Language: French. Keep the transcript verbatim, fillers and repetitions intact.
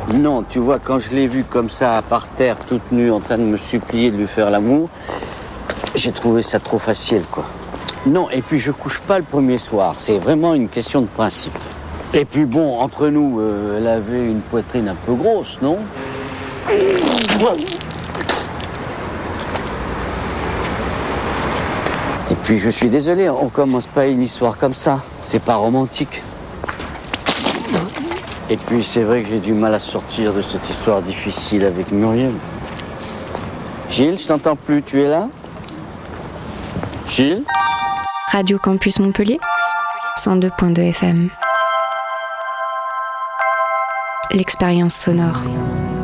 Non, tu vois, quand je l'ai vue comme ça, par terre, toute nue, en train de me supplier de lui faire l'amour, j'ai trouvé ça trop facile, quoi. Non, et puis je couche pas le premier soir, c'est vraiment une question de principe. Et puis bon, entre nous, euh, elle avait une poitrine un peu grosse, non ? Et puis je suis désolé, on commence pas une histoire comme ça, c'est pas romantique. Et puis c'est vrai que j'ai du mal à sortir de cette histoire difficile avec Muriel. Gilles, je t'entends plus, tu es là ? Gilles ? Radio Campus Montpellier, cent deux point deux F M. L'expérience sonore.